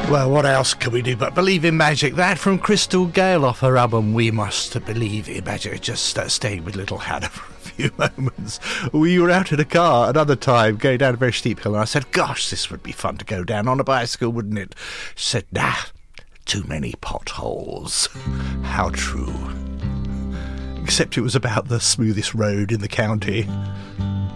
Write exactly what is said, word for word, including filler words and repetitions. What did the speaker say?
Well, what else can we do but believe in magic? That from Crystal Gale off her album We Must Believe in Magic. Just uh, staying with little Hannah for a few moments. We were out in a car another time going down a very steep hill, and I said, gosh, this would be fun to go down on a bicycle, wouldn't it? She said, nah, too many potholes. How true. Except it was about the smoothest road in the county.